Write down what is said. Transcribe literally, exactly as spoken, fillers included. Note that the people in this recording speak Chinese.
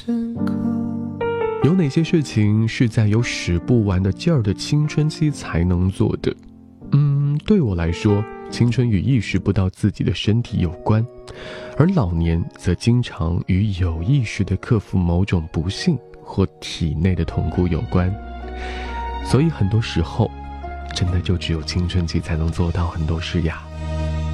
有哪些事情是在有使不完的劲儿的青春期才能做的？嗯，对我来说，青春与意识不到自己的身体有关，而老年则经常与有意识地克服某种不幸或体内的痛苦有关。所以很多时候，真的就只有青春期才能做到很多事呀。